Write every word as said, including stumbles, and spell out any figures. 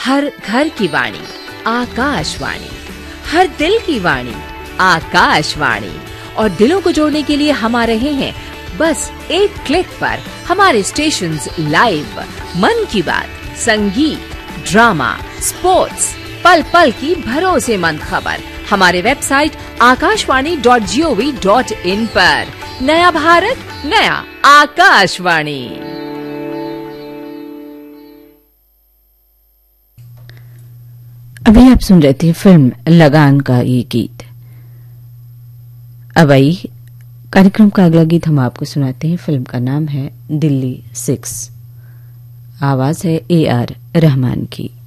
हर घर की वाणी आकाशवाणी, हर दिल की वाणी आकाशवाणी। और दिलों को जोड़ने के लिए हम आ रहे हैं बस एक क्लिक पर। हमारे स्टेशंस लाइव, मन की बात, संगीत, ड्रामा, स्पोर्ट्स, पल पल की भरोसेमंद खबर हमारे website Akashvani dot G O V dot in पर। नया भारत, नया आकाशवाणी। अभी आप सुन रहे थे फिल्म लगान का ये गीत। अब आई कार्यक्रम का अगला गीत हम आपको सुनाते हैं। फिल्म का नाम है दिल्ली सिक्स। आवाज है ए आर रहमान की।